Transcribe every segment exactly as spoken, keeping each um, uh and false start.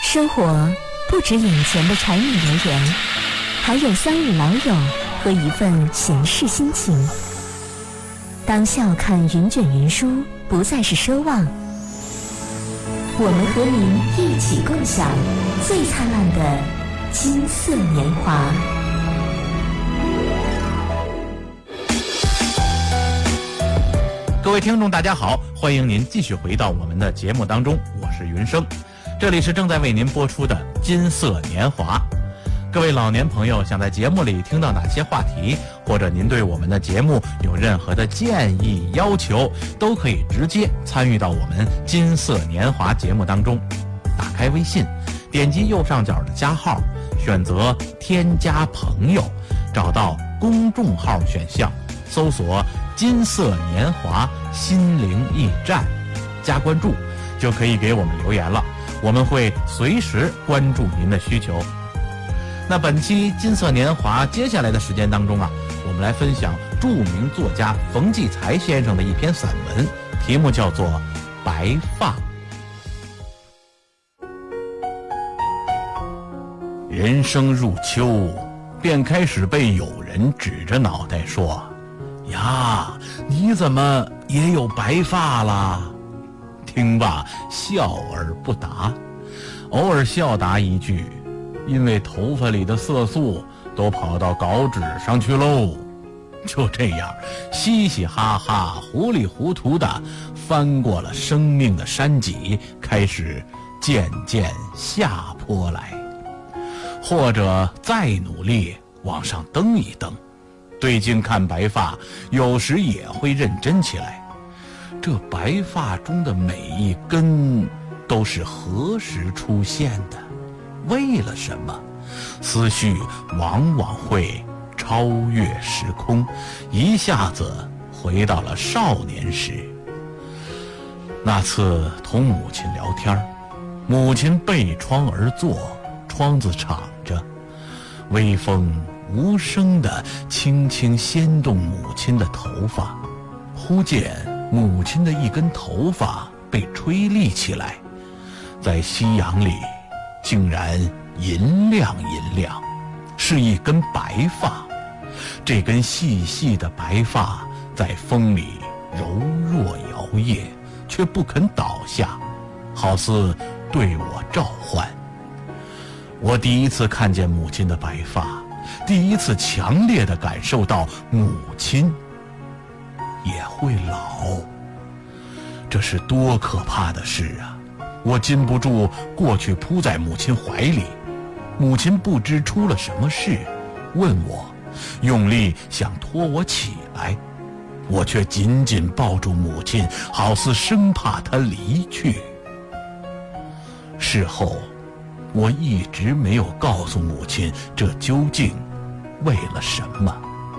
生活不止眼前的柴米油盐，还有三五老友和一份闲适心情。当笑看云卷云舒不再是奢望，我们和您一起共享最灿烂的金色年华。 各位听众大家好，欢迎您继续回到我们的节目当中，我是云生，这里是正在为您播出的金色年华。各位老年朋友想在节目里听到哪些话题，或者您对我们的节目有任何的建议要求，都可以直接参与到我们金色年华节目当中。打开微信，点击右上角的加号，选择添加朋友，找到公众号选项，搜索金色年华心灵驿站，加关注就可以给我们留言了，我们会随时关注您的需求。那本期金色年华接下来的时间当中啊，我们来分享著名作家冯骥才先生的一篇散文，题目叫做《白发》。人生入秋，便开始被有人指着脑袋说：呀，你怎么也有白发啦？听罢笑而不答，偶尔笑答一句：因为头发里的色素都跑到稿纸上去喽。就这样嘻嘻哈哈糊里糊涂地翻过了生命的山脊，开始渐渐下坡来，或者再努力往上蹬一蹬，对镜看白发，有时也会认真起来。这白发中的每一根都是何时出现的？为了什么？思绪往往会超越时空，一下子回到了少年时。那次同母亲聊天，母亲背窗而坐，窗子敞着，微风无声地轻轻掀动母亲的头发，忽见母亲的一根头发被吹立起来，在夕阳里竟然银亮银亮，是一根白发。这根细细的白发在风里柔弱摇曳，却不肯倒下，好似对我召唤。我第一次看见母亲的白发，第一次强烈地感受到母亲也会老。这是多可怕的事啊！我禁不住过去扑在母亲怀里，母亲不知出了什么事，问我，用力想拖我起来，我却紧紧抱住母亲，好似生怕她离去。事后我一直没有告诉母亲这究竟为了什么。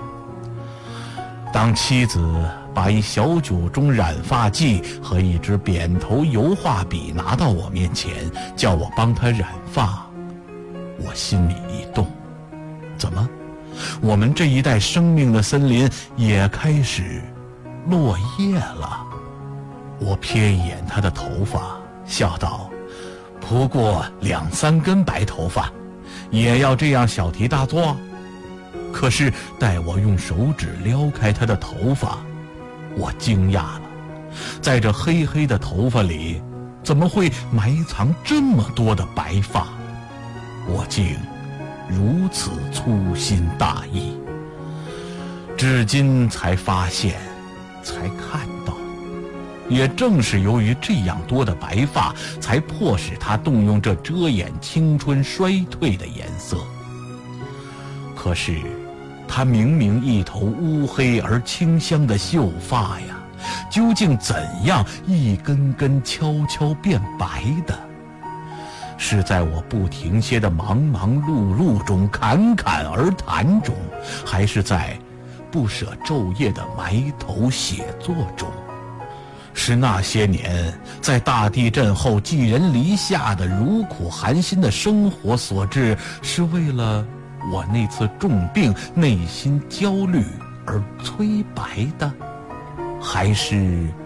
当妻子把一小酒盅染发剂和一支扁头油画笔拿到我面前，叫我帮她染发，我心里一动，怎么我们这一代生命的森林也开始落叶了？我瞥一眼她的头发，笑道：不过两三根白头发，也要这样小题大做？可是待我用手指撩开她的头发，我惊讶了，在这黑黑的头发里，怎么会埋藏这么多的白发？我竟如此粗心大意，至今才发现，才看到，也正是由于这样多的白发，才迫使他动用这遮掩青春衰退的颜色。可是他明明一头乌黑而清香的秀发呀，究竟怎样一根根悄悄变白的？是在我不停歇的忙忙碌碌中，侃侃而谈中，还是在不舍昼夜的埋头写作中？是那些年在大地震后寄人篱下的如苦寒心的生活所致，是为了我那次重病内心焦虑而催白的？还是